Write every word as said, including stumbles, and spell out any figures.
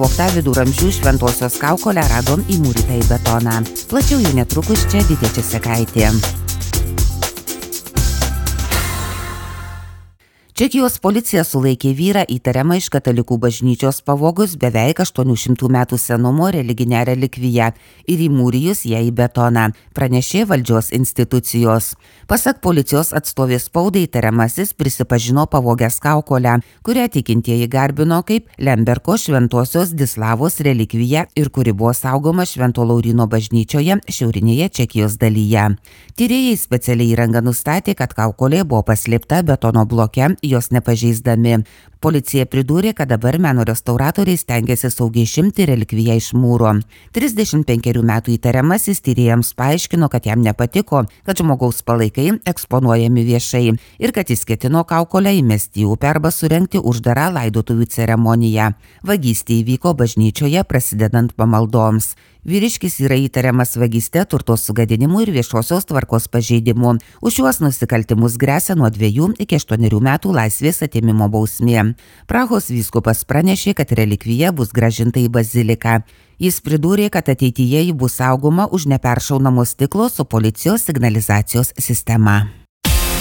pavogtą viduramžių šventosios kaukolę rado įmūrytą į betoną. Plačiau jau netrukus čia Didė Česekaitė. Čekijos policija sulaikė vyrą įtariamą iš katalikų bažnyčios pavogus beveik aštuonių šimtų metų senumo religinę relikviją ir įmūrijus ją į betoną, pranešė valdžios institucijos. Pasak policijos atstovės spaudai, įtariamasis prisipažino pavogęs kaukolę, kurią tikintieji garbino kaip Lemberko šventosios Dislavos relikviją ir kuri buvo saugoma Švento Lauryno bažnyčioje šiaurinėje Čekijos dalyje. Tyrėjai specialiai įranga nustatė, kad kaukolė buvo paslėpta betono bloke, jos nepažeisdami. Policija pridūrė, kad dabar meno restauratoriai stengiasi saugiai išimti relikviją iš mūro. trisdešimt penkerių metų įtariamasis tyrėjams paaiškino, kad jam nepatiko, kad žmogaus palaikai eksponuojami viešai ir kad jis ketino kaukolę įmesti į upę arba surengti uždarą laidotuvių ceremoniją. Vagystė įvyko bažnyčioje prasidedant pamaldoms. Vyriškis yra įtariamas vagyste, turto sugadinimu ir viešosios tvarkos pažeidimu. Už šiuos nusikaltimus gresia nuo dviejų iki aštuonerių metų laisvės atėmimo bausmė. Prahos vyskupas pranešė, kad relikvija bus grąžinta į baziliką. Jis pridūrė, kad ateityje ji bus saugoma už neperšaunamo stiklo su policijos signalizacijos sistema.